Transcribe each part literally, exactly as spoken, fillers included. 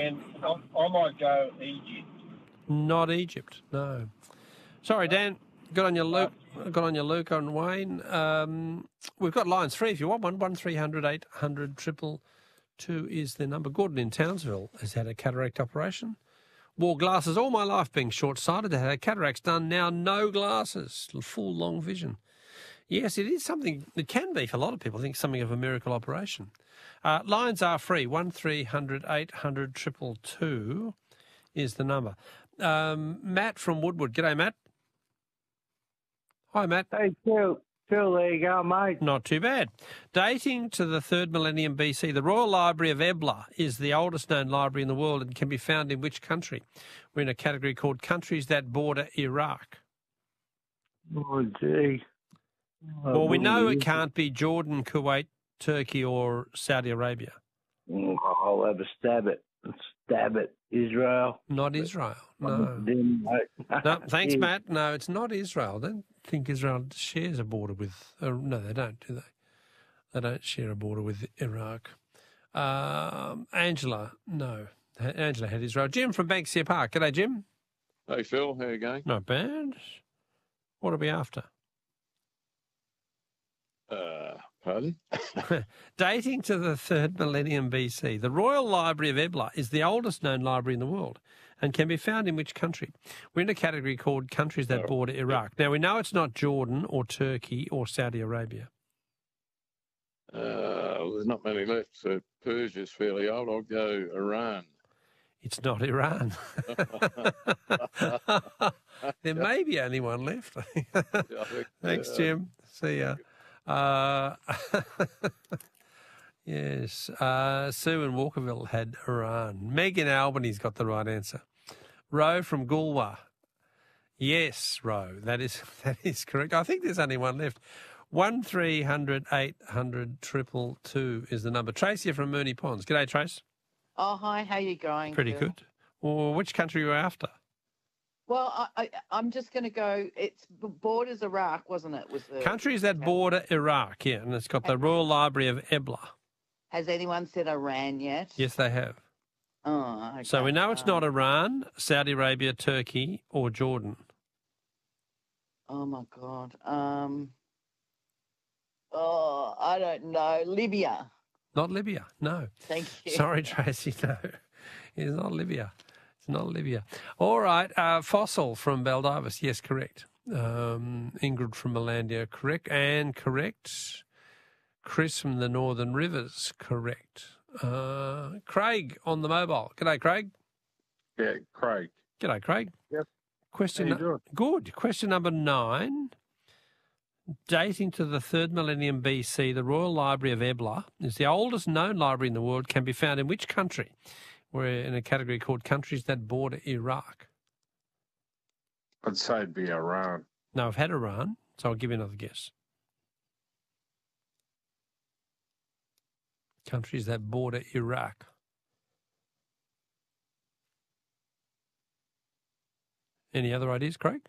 And I, I might go Egypt. Not Egypt, no. Sorry, Dan. Good on you, Luke. Good on you, Luke and Wayne. Um, we've got lines free if you want one. One three hundred eight hundred triple two is the number. Gordon in Townsville has had a cataract operation. Wore glasses all my life being short-sighted. Had a cataracts done. Now no glasses. Full long vision. Yes, it is something. It can be for a lot of people. I think something of a miracle operation. Uh, lines are free. One three hundred eight hundred triple two is the number. Um, Matt from Woodwood. G'day, Matt. Hi, Matt. Hey, Phil. Phil, there you go, mate. Not too bad. Dating to the third millennium B C, the Royal Library of Ebla is the oldest known library in the world and can be found in which country? We're in a category called countries that border Iraq. Oh, gee. Oh, Well, we know it can't be Jordan, Kuwait, Turkey or Saudi Arabia. I'll have a stab at Stab it. Israel. Not Israel, no. no, no thanks, Matt. No, it's not Israel. I don't think Israel shares a border with... Uh, no, they don't, do they? They don't share a border with Iraq. Um, Angela, no. Angela had Israel. Jim from Banksia Park. G'day, Jim. Hey, Phil. How you going? Not bad. What are we after? Uh, pardon? Dating to the third millennium B C, the Royal Library of Ebla is the oldest known library in the world and can be found in which country? We're in a category called countries that Oh, border Iraq. Now, we know it's not Jordan or Turkey or Saudi Arabia. Uh, well, there's not many left, so Persia's fairly old. I'll go Iran. It's not Iran. There may be only one left. Thanks, Jim. See ya. Uh, yes, uh, Sue in Walkerville had Iran. Meg in Albany's got the right answer. Roe from Goolwa. Yes, Roe, that is that is correct. I think there's only one left. One three hundred eight hundred triple two is the number. Tracy from Mooney Ponds. G'day, Trace. Oh, hi. How you going? Pretty Phil? good. Well, which country are you after? Well, I, I, I'm just going to go. It's borders Iraq, wasn't it? Was the Countries that border Iraq, yeah, and it's got the Royal Library of Ebla. Has anyone said Iran yet? Yes, they have. Oh, okay. So we know it's Um, not Iran, Saudi Arabia, Turkey, or Jordan. Oh my God. Um. Oh, I don't know. Libya. Not Libya, no. Thank you. Sorry, Tracy, no. It's not Libya. It's not Libya. All right, uh, Fossil from Baldivis. Yes, correct. Um, Ingrid from Melandia, correct. Anne, correct. Chris from the Northern Rivers, correct. Uh, Craig on the mobile. G'day, Craig. Yeah, Craig. G'day, Craig. Yep. Question How you doing? Good. Question number nine. Dating to the third millennium B C, the Royal Library of Ebla is the oldest known library in the world. Can be found in which country? We're in a category called countries that border Iraq. I'd say it'd be Iran. No, I've had Iran, so I'll give you another guess. Countries that border Iraq. Any other ideas, Craig?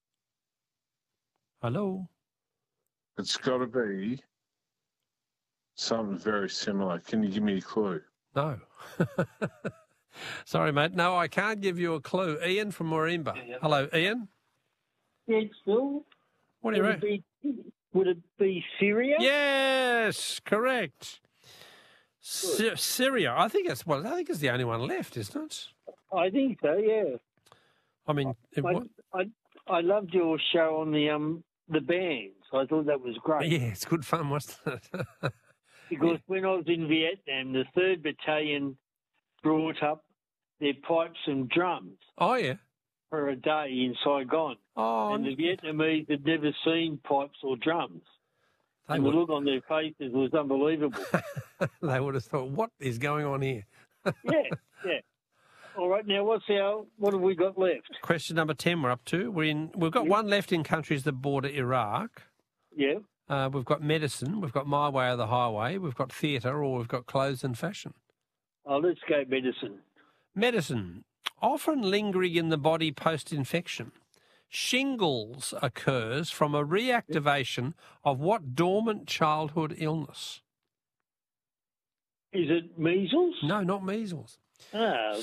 Hello? It's got to be something very similar. Can you give me a clue? No. Sorry, mate. No, I can't give you a clue. Ian from Morimba. Hello, Ian. Yes, Phil. What do you would reckon? it be, would it be Syria? Yes, correct. Sy- Syria. I think it's well. I think it's the only one left, isn't it? I think so. Yeah. I mean, it, I, wa- I I loved your show on the um the bands. I thought that was great. yeah, it's good fun, wasn't it? Because when I was in Vietnam, the third Battalion brought up their pipes and drums oh yeah. for a day in Saigon. Oh, And the Vietnamese had never seen pipes or drums. they and the would. look on their faces was unbelievable. They would have thought, what is going on here? yeah, yeah. All right, now what's our, what have we got left? Question number ten. We're up to. We're in. We've got one left in countries that border Iraq. Yeah. Uh, we've got medicine. We've got My Way or the Highway. We've got theatre, or we've got clothes and fashion. Oh, let's go medicine. Medicine, often lingering in the body post-infection. Shingles occurs from a reactivation of what dormant childhood illness? Is it measles? No, not measles. Ah,